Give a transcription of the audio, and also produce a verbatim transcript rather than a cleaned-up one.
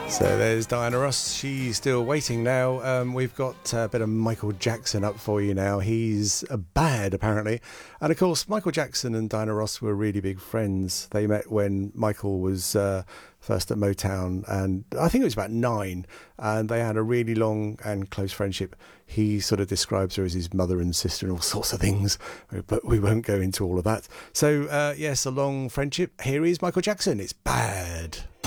So there's Diana Ross. She's still waiting now. Um, we've got a bit of Michael Jackson up for you now. He's a bad, apparently. And of course, Michael Jackson and Diana Ross were really big friends. They met when Michael was uh, first at Motown, and I think it was about nine. And they had a really long and close friendship. He sort of describes her as his mother and sister and all sorts of things, but we won't go into all of that. So, uh, yes, a long friendship. Here is Michael Jackson. It's bad.